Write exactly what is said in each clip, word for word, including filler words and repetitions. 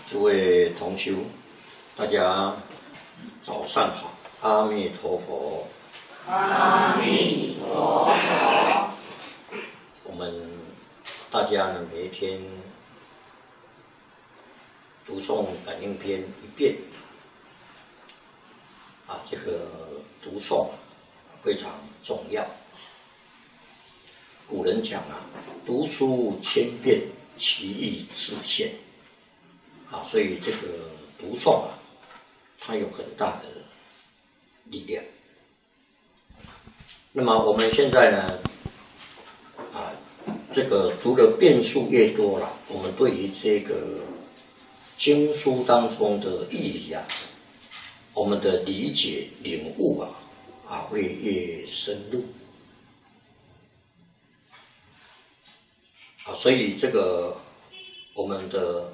诸位同修，大家早上好，阿弥陀佛。 阿弥陀佛。 我们大家呢，每一天读诵感应篇一遍，啊，这个读诵非常重要。古人讲啊，读书千遍，其义自现。啊，所以这个读诵啊，它有很大的力量。那么我们现在呢，啊，这个读的遍数越多了，我们对于这个经书当中的义理啊，我们的理解领悟啊，啊会越深入。啊，所以这个我们的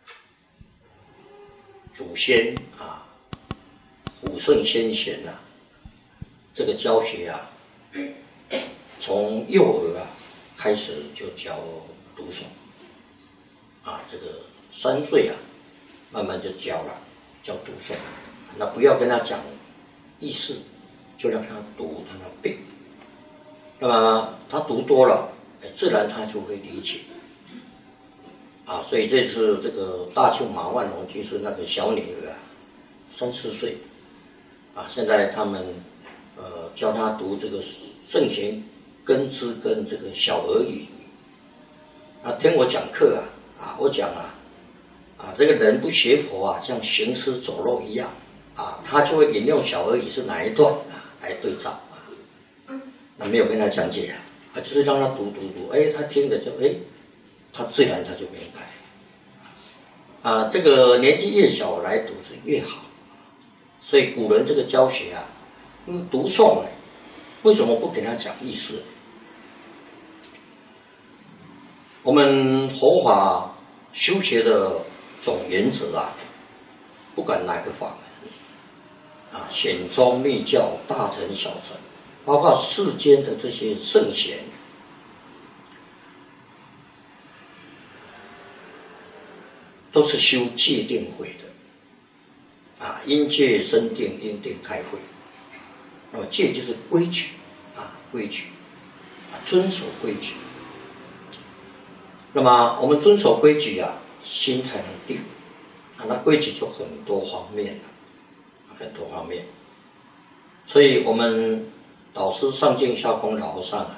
祖先啊，武圣先贤呐、啊，这个教学啊，从幼儿啊开始就教读诵，啊，这个三岁啊，慢慢就教了，教读诵。那不要跟他讲意思，就让他读，让他背。那么他读多了，哎，自然他就会理解。啊，所以这次这个大庆马万龙居士那个小女儿啊，三四岁，啊，现在他们呃教她读这个圣贤根知跟这个小儿语，啊，听我讲课啊，啊，我讲啊，啊，这个人不学佛啊，像行尸走肉一样，啊，他就会引用小儿语是哪一段啊来对照啊，那没有跟他讲解啊，啊，就是让他读读读，哎，他听了就哎。他自然他就明白，啊，这个年纪越小来读是越好，所以古人这个教学啊，嗯，读诵哎，为什么不给他讲意思？我们佛法修学的总原则啊，不管哪个法门，啊，显宗密教、大乘小乘，包括世间的这些圣贤。都是修戒定慧的，啊，因戒生定，因定开慧。那么戒就是规矩，啊，规矩，啊，遵守规矩。那么我们遵守规矩啊，心才能定，啊，那规矩就很多方面了，很多方面。所以我们导师上净下空老和尚啊，